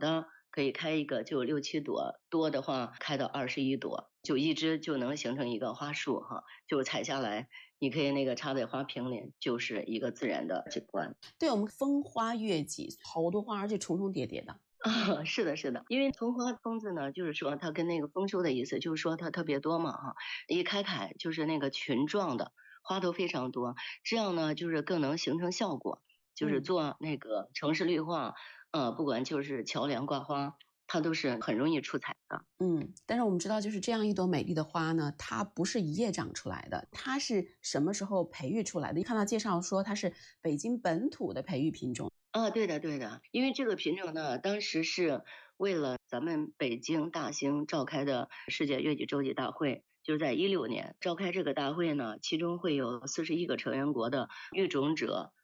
的可以开一个就6、7朵，多的话开到21朵，就一支就能形成一个花束哈，就采下来，你可以那个插在花瓶里，就是一个自然的景观。 对，我们风花月季，好多花，而且重重叠叠的。 啊，是的，是的，因为桐花风字呢，就是说它跟那个丰收的意思，就是说它特别多嘛哈，一开开就是那个群状的花都非常多，这样呢就是更能形成效果，就是做那个城市绿化，不管就是桥梁挂花，它都是很容易出彩的。 但是我们知道，就是这样一朵美丽的花呢，它不是一夜长出来的，它是什么时候培育出来的？看到介绍说它是北京本土的培育品种。 啊，对的对的，因为这个品种呢，当时是为了咱们北京大兴召开的世界月季洲际大会，就是在16年召开这个大会呢，其中会有41个成员国的育种者